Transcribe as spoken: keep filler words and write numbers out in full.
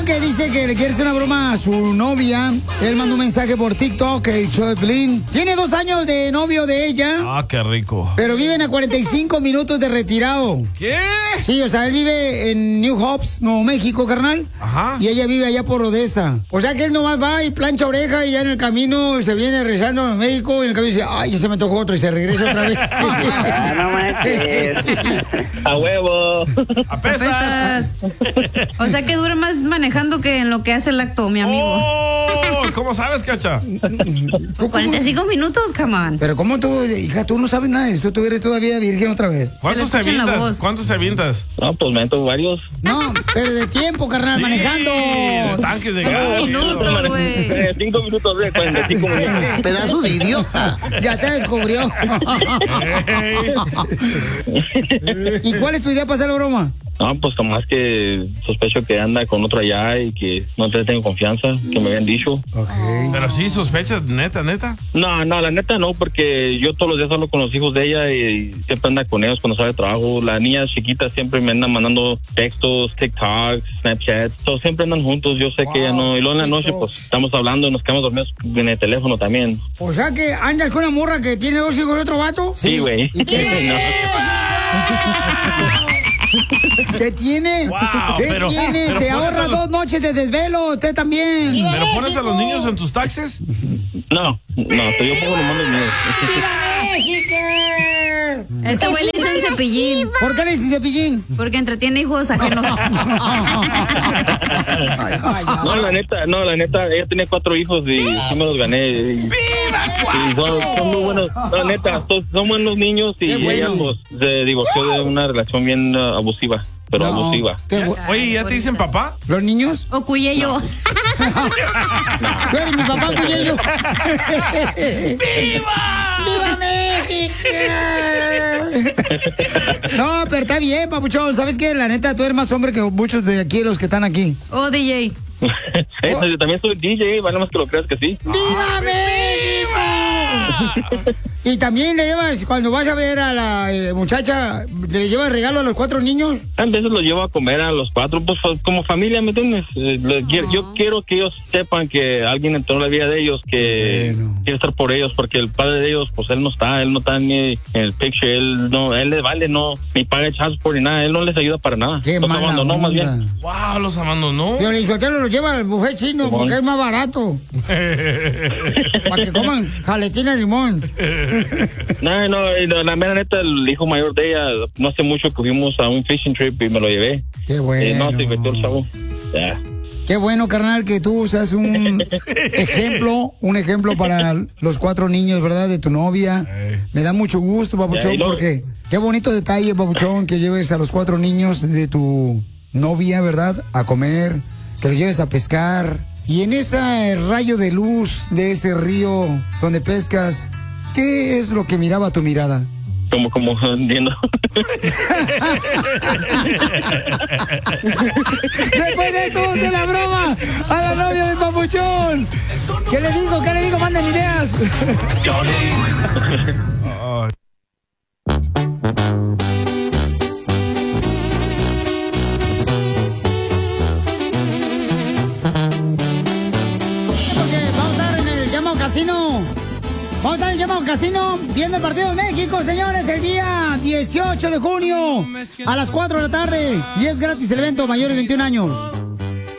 Papuchón que dice que le quiere hacer una broma a su novia. Él mandó un mensaje por TikTok, el show de Piolín. Tiene dos años de novio de ella. Ah, qué rico. Pero viven a cuarenta y cinco minutos de retirado. ¿Qué? Sí, o sea, él vive en New Hope, Nuevo México, carnal. Ajá. Y ella vive allá por Odessa. O sea que él nomás va y plancha oreja y ya en el camino se viene rezando a México y en el camino dice, ay, ya se me tocó otro y se regresa otra vez. Ah, no manches. A huevo. ¡Apestas! O sea que dura más manejando que en lo que hace el acto, mi amigo. Oh, ¿cómo sabes, Cacha? cuarenta y cinco minutos, come on. Pero ¿cómo tú, hija, tú no sabes nada de eso? Tú eres todavía virgen otra vez. ¿Cuántos te avientas? ¿Cuántos te avientas? No, pues me meto varios. No, pero de tiempo, carnal, Sí, manejando. tanques de No, gas. minutos, güey. Eh, cinco minutos de cuarenta y cinco minutos. Pedazo de idiota. Ya se descubrió. ¿Y cuál es tu idea para hacer la broma? No, pues más que sospecho que anda con otro allá y que no te tengo confianza, que me habían dicho. Okay. Pero sí, sospechas, neta, neta. No, no, la neta no, porque yo todos los días hablo con los hijos de ella y siempre anda con ellos cuando sale de trabajo. La niña chiquita siempre me anda mandando textos, TikToks, Snapchat, todos siempre andan juntos. Yo sé Wow, que ella no. Y luego en la noche, TikTok. pues estamos hablando, nos quedamos dormidos en el teléfono también. O sea que andas con una morra que tiene dos hijos de otro vato. Sí, güey. ¿Y qué? No. ¿Qué tiene? Wow, ¿Qué pero- tiene? pero Se pones ahorra a los- dos noches de desvelo, usted también. ¿Pero pones a los niños en tus taxes? No, no, yo pongo los mandos míos. Este güey le dicen cepillín. ¿Por qué le dices cepillín? Porque entretiene hijos ajenos. No, la neta, no, la neta, ella tenía cuatro hijos y sí me los gané. Y, y son, son muy buenos, la neta, son, son buenos niños y Qué bueno. ella pues se divorció de una relación bien uh, abusiva, pero No, abusiva. qué bu- Oye, ¿ya te dicen papá? ¿Los niños? O cuyello. Tú eres mi papá, Cuyello. ¡Viva! ¡Viva México! No, pero está bien, papuchón. ¿Sabes qué? La neta, tú eres más hombre que muchos de aquí, los que están aquí. O D J. Eso, yo también soy D J, vale más que lo creas que sí. ¡Viva México! Y también le llevas, cuando vas a ver a la eh, muchacha, ¿le llevas regalo a los cuatro niños? A veces los llevo a comer a los cuatro, pues fa- como familia, ¿me entiendes? Eh, le- quiero- Yo quiero que ellos sepan que alguien entró en la vida de ellos, que Bueno. quiere estar por ellos, porque el padre de ellos, pues él no está, él no está ni en el picture, él no, él le vale, no, ni paga child support ni nada, él no les ayuda para nada. ¡Qué Los mala abandonó más onda! bien. Wow, los abandonó. Pero el Sotelo lo lleva al buffet chino Simón. porque es más barato. Para que coman jaletina de limón. No, no, y la, la mera neta, el hijo mayor de ella, no hace mucho que fuimos a un fishing trip y me lo llevé. Qué Y bueno. no, se divirtió el chavo. Ya. Qué bueno, carnal, que tú seas un ejemplo, un ejemplo para los cuatro niños, ¿verdad? De tu novia. Me da mucho gusto, Ya, papuchón, y luego- porque qué bonito detalle, papuchón, que lleves a los cuatro niños de tu novia, ¿verdad? A comer, que los lleves a pescar. Y en ese rayo de luz de ese río donde pescas, ¿qué es lo que miraba tu mirada? Como, como, entiendo. Después de esto, vamos a hacer la broma a la novia del papuchón. ¿Qué le digo? ¿Qué le digo? Manden ideas. Ay. Porque vamos a estar en el llamado casino. Vamos a estar en el llamado casino viendo el partido de México, señores, el día dieciocho de junio a las cuatro de la tarde. Y es gratis el evento, mayores de veintiún años.